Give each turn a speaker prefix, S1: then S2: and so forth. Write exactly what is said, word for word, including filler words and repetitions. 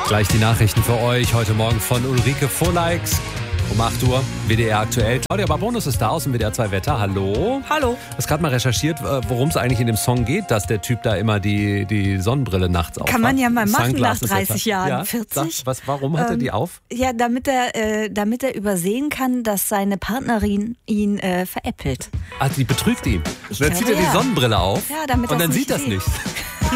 S1: Gleich die Nachrichten für euch heute Morgen von Ulrike Vorleix. Um acht Uhr, W D R aktuell. Claudia Barbonus ist da aus dem W D R zwei Wetter. Hallo.
S2: Hallo.
S1: Du hast gerade mal recherchiert, worum es eigentlich in dem Song geht, dass der Typ da immer die, die Sonnenbrille nachts aufhat.
S2: Kann man ja mal machen
S1: Sunglasses
S2: nach dreißig Jahren,
S1: ja,
S2: vierzig.
S1: Sag, was, warum hat ähm, er die auf?
S2: Ja, damit er, äh, damit er übersehen kann, dass seine Partnerin ihn äh, veräppelt.
S1: Ah, die betrügt ihn.
S2: Ich
S1: Und dann
S2: glaube,
S1: zieht er die
S2: ja.
S1: Sonnenbrille auf
S2: ja, damit
S1: und dann
S2: nicht
S1: sieht das
S2: sieht.
S1: nicht.